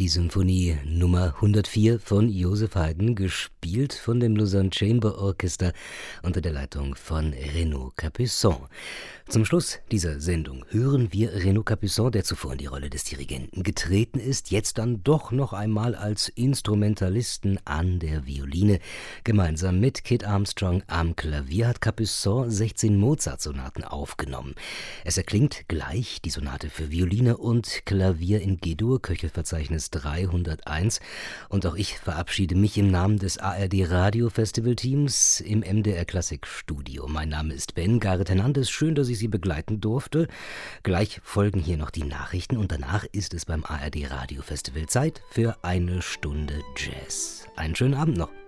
Die Symphonie Nummer 104 von Joseph Haydn, gespielt von dem Lausanne Chamber Orchester unter der Leitung von Renaud Capuçon. Zum Schluss dieser Sendung hören wir Renaud Capuçon, der zuvor in die Rolle des Dirigenten getreten ist, jetzt dann doch noch einmal als Instrumentalisten an der Violine. Gemeinsam mit Kit Armstrong am Klavier hat Capuçon 16 Mozart-Sonaten aufgenommen. Es erklingt gleich die Sonate für Violine und Klavier in G-Dur, Köchelverzeichnis 301. Und auch ich verabschiede mich im Namen des ARD Radio Festival Teams im MDR Klassik Studio. Mein Name ist Ben Gareth Hernandez. Schön, dass ich Sie begleiten durfte. Gleich folgen hier noch die Nachrichten und danach ist es beim ARD Radio Festival Zeit für eine Stunde Jazz. Einen schönen Abend noch.